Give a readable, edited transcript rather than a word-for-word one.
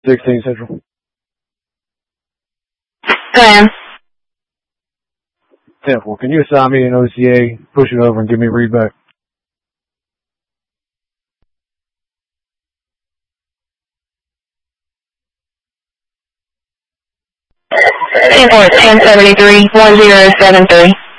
16 Central. Plan. 10-4. Can you assign me an OCA, push it over, and give me a read back? Airport 1073-1073.